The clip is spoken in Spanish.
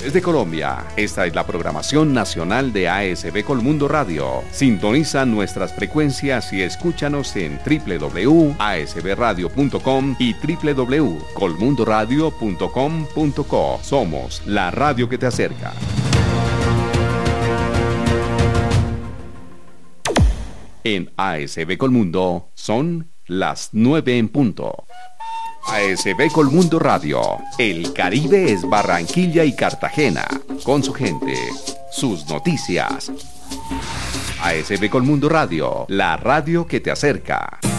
Desde Colombia, esta es la programación nacional de ASB Colmundo Radio. Sintoniza nuestras frecuencias y escúchanos en www.asbradio.com y www.colmundoradio.com.co. Somos la radio que te acerca. En ASB Colmundo son las 9 en punto. ASB Colmundo Radio. El Caribe es Barranquilla y Cartagena. Con su gente, sus noticias. ASB Colmundo Radio, la radio que te acerca.